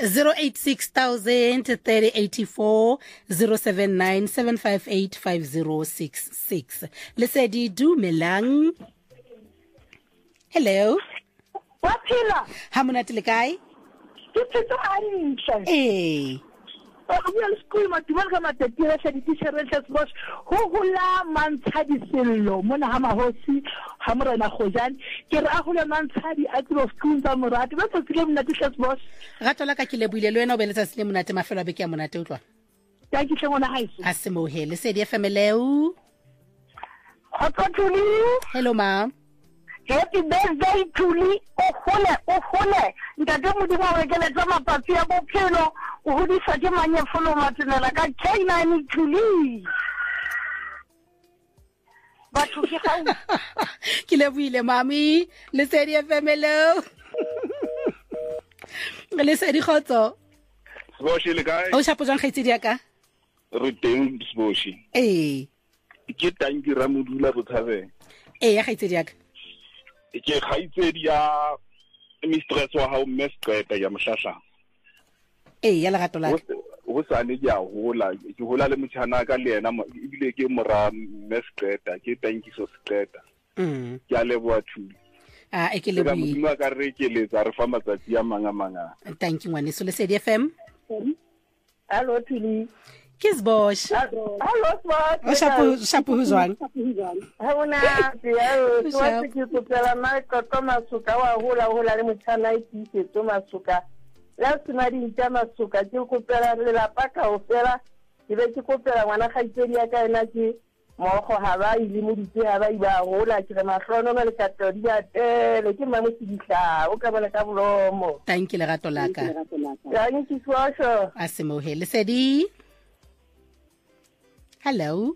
086 3084 079 758 5066. Lesedi dumelang. Hello. Waphila. Ha monate le kae? Ke tsetsa hantle. Eh. Go ya school matumela ka matetira sa ditishare tsa boss ho hula mantshadi sello mona ha mahosi ha morena Khojane ke re a hula mantshadi a tlo school tsa morati ba tsile monate tsa boss Rato la ka ke lebuile le wena o beletsa sile monate mafelo a beke ya monate o tlwa ya ke tlengona haiso a se mo hele se di FMLeu Hototuli hello ma Happy birthday Tuli o ntate modimo wa ke letsa mapatsi ya bophelo o hodisa ke manyefolo matsenela ka K9 Tuli batho ke ga ke lebuile mami le se di FMLeu le se di khotso Sboshi le kae? o shapo jang khaitsi dia ka Re teng Sboshi. Ke tanki ramodula botshabeng. Ya khaitsi dia ka. Ke khaitsedi ya mistress wa hao Mesqeta ya Mhlahla. Ya lerato la. Ho sane ke a hola, ke hola le motjhana ka le yena ebile ke mora Mesqeta, ke tanki so Sqeta. Ke a leboa Thuli. Ke le bui. Modimo ka re ke letsa re fa matsatsi a manga. Thank you ngwane so le Sedi FM. Hello Thuli. Kisbosh. Hello Boss. Shapo huzwang. Hauna dia o ke kopela mai ka masuka wa hula le motshana itse to masuka. La tsimadi ntja masuka ke kopela le la paka o fela ke be ke kopela ngwana khaitsedi ya ka ena ke mogo ha ba ile mo ditse ha ba iba hula ke re mahlono le ka tori ya tele ke mamo sidihla o ka bona ka bolomo. Thank you lerato la ka. Ya ni ke swasho. A se mo hele Sedi. Hello.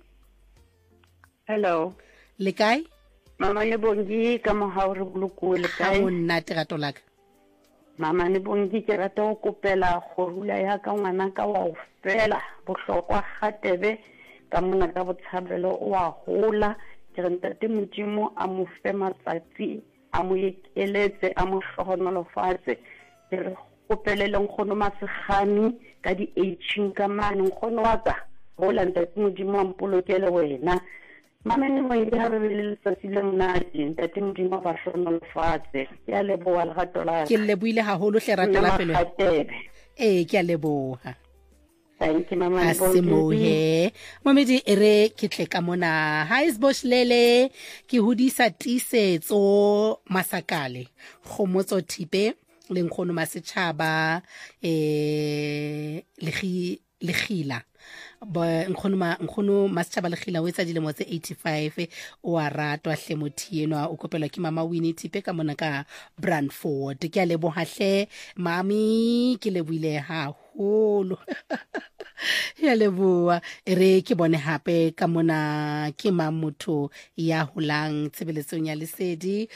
Le kae? Mama le bongi ka moha re buluku le kae? Ha o nna terato la ka. Mama le bongi ke rata go kopela gorula ya ka ngwana ka wa o fela bohlokwa gatebe ka mona ka botshabelo wa hola ke re ntate modimo a mo fe matsatsi a mo ekeletse a mo hlohonolofatse ke re kopelele nkgono Masegani ka di 18 ka mane nkgono wa ka hola ntate modimo a mpolokele wena mama ne mo ya re le tsatsi le nna ntate modimo ba hlohonolofatse ya leboa le gatola ke lebuile haholo hle rata la pele ke a leboha. Thank you mama. Asimohe momedi ere ke tle ka mona hi Sboshlele ke hodisa tisetso Masakale khomotso thipe le nkgono Masetjhaba le khila ba nkgono Masetjhaba le khila o etsa dilemo tse 85 o a ratwa hle mothienwa o kopelwa ke mama Winnie Thipe ka mona ka Brandford ke a leboha hle mami ke lebuile haholo ya leboa re ke bone hape ka mona ke motho ya holang tshebeletsong ya Lesedi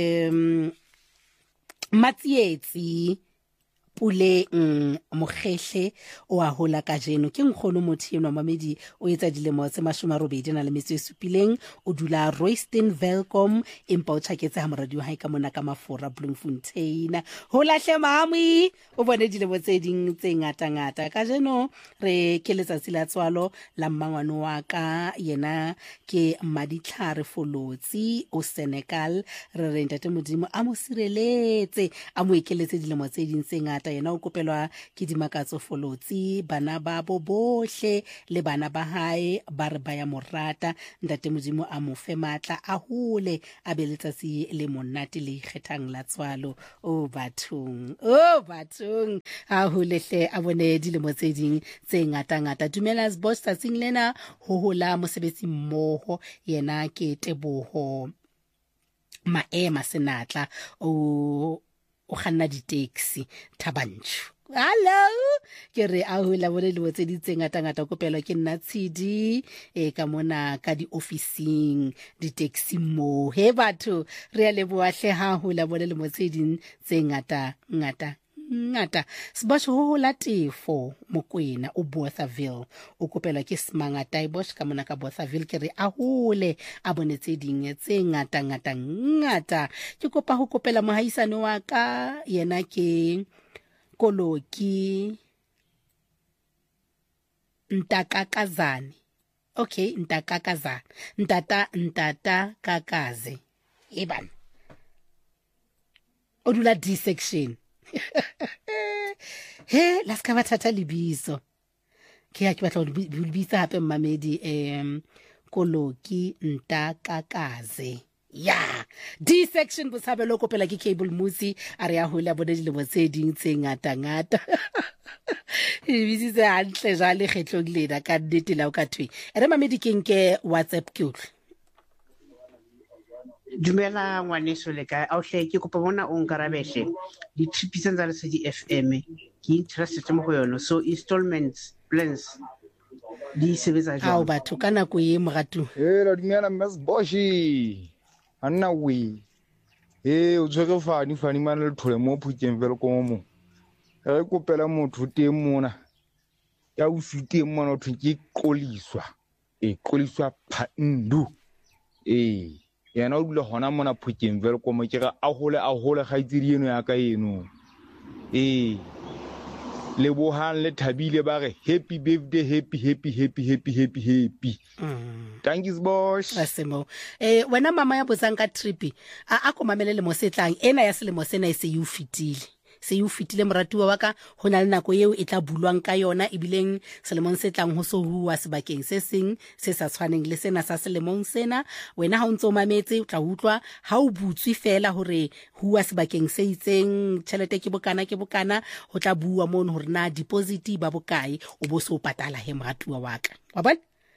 Matsietsi Puleng Mokgehle o a hola ka jeno ke nkgono mothienwa mamedi o etsa dilemo tse 87 o dula Royston Velcom empa o tshaketse ha moradi wa hae ka mona ka Mafora Bloemfontein hola hle mami o bone dilemo tse ding tse ngata ka jeno re ke letsatsi la tswalo la mmangwane wa ka yena ke Maditlhare Folotsi o Senegal re re ntate modimo a mo sireletse a mo ekeletse dilemo tse ding tse ngata yena o kopelwa ke Dimakatso Folotsi bana ba bo bohle le bana ba hae ba re ba ya morata ntate modimo a mo fe matla a hole a beletsatsi le monate le kgethang la tswalo o bathong a holehle a bone dilemo tse ding tse ngata dumela Sbosh tsatsing lena ho hola mosebetsi mmoho yena ke Teboho Maema Senatla o kganna di-taxi Thabanchu hello ke re a hola bone le botse di tse ngata kopelwa ke nna Tshidi ka mona ka di officing di-taxi mo he batho re a leboa hle ha hola bone le motse ding tse ngata Sbosh ho la Tefo Mokwena o Bothaville o kopelwa ke Smanga Taibosh ka mona ka Bothaville ke re a hole a bone tse ding tse ngata ke kopa ho kopela mohaisane wa ka yena ke Koloki Ntakakazane. Okay, Ntakakazane. Ntata kakaze. Eban. Odula D section. He, la ska bathatha libiso. Ke ya ke batla ho libisa hape mmamedi Koloki Ntakakaze. Yeah, D section Bosabelo kopela ke Cable Musi are ya hola bona dilemo tse ding tse ngata. E bitse hantle jale kgetlong lena ka nnete la o ka thwe. Ere mamedi ke nke WhatsApp ke utlwe. Dumela ngwaneso le kae? Auhle ke kopa bona o nkarabehle. Di tripiseng tsa Lesedi FM ke interested mo go yona. So installments plans di sebetsa jwang? Ao batho ka nako e moratu. La dumela Mesboshi. Anna we. O tshwere fani mana le thole mo phuteng vele ko mo. Re kopela motho teng mona. Ya o fiteng mona o thwe ke qoliswa. Qoliswa phandu. Yana o dula hona mona phuteng vele ko mo ke ga a hole ga itsedi eno ya ka eno. Lebohang le thabile ba re happy birthday, happy. Thank you boss. Asemo. Wena mama ya botsang ka trip a ko mamele le mo setlang ena ya selemo sena e se you fitile. Se you fitile moratuwa wa ka hona le nako eo e tla bulwang ka yona ebileng selemong se tlang ho so huwa sebakeng se seng se sa tshwaneng le sena sa selemong sena. Wena ha o ntse o mametse o tla utlwa ha o butswi fela hore huwa sebakeng se itseng tšhelete ke bokana ho tla buwa mono hore na deposit ba bokae o bo so patala he moratuwa wa ka wa bona.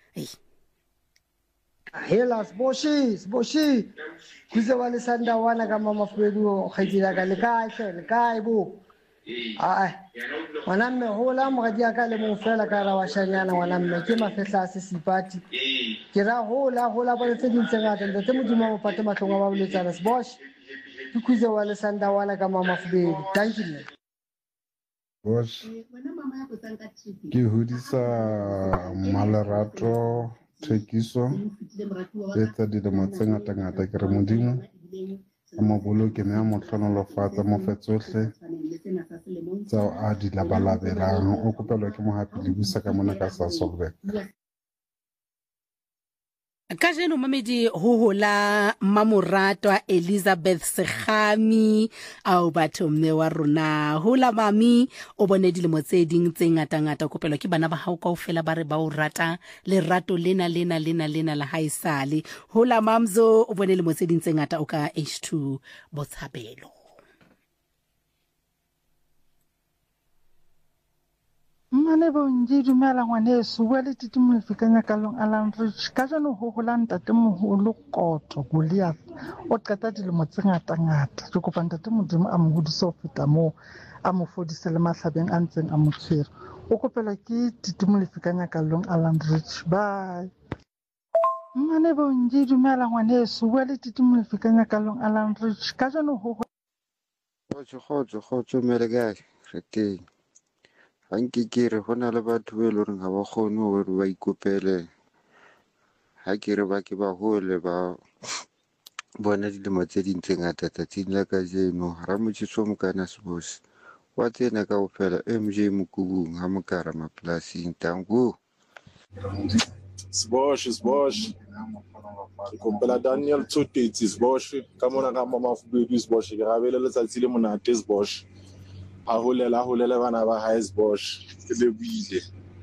Hela Sboshi kuze wale sanda wana kama mafwedu khajira ka le kae bo wanamme hola mogadi aka le mo fela ka ra washanyana wanamme ke mafehla se sipati ke ra hola ba tse dintse ngata nte modimo mo pate matlonga ba boletsana Sboshi kuze wale sanda wana kama mafwedu. Thank you Bosh ke hodisa Malerato Thekiso etsa dilemo tse ngata ke re modimo a mo boloke me a mo hlonolofatsa mo fetsohle tsao a di labalabelang o kopelwa ke mo hape le busa ka mona ka sa Solberg. Ka jeno mamedi ho hola mamoratwa Elizabeth Segami ao batho mme wa rona hola mami o bone dilemo tse ding tse ngata kopelwa ke bana ba hao kaofela ba re ba o rata le rato lena la haisale. Hola mamzo o bone dilemo tse ding tse ngata o ka H2 Botshabelo. Mane bonji dumela ngwaneso bua le titimole fikanya kalong Alan Rich ka jano ho hola ntate moholo Koto Goliath o qeta dilemo tse ngata ke kopa ntate modimo a mo hodisa ho feta moo a mo fodise le mahlabeng a ntseng a mo tshwere o kopela ke titimole fikanya kalong Alan Rich. Bye. Mane bonji dumela ngwaneso bua le titimole fikanya kalong Alan Rich ka jano ho Kgotso mere kae re teng. Hanke ke re hona le batho be loreng ha ba kgone hore ba ikopele ha ke re ba ke ba hole ba bona dilemo tse ding tse ngata tsatsing la kajeno Ramotjhiso Mokana Sebosi wa tsena kaofela MJ Mokubung ha Mokara mapolasing. Tangu Seboshi ke kopela Daniel Tsotetsi Seboshi ka mona ka mama Fubedu Seboshi ke rabele letsatsi le monate Seboshi a holela bana ba hae Seboshi ke le buile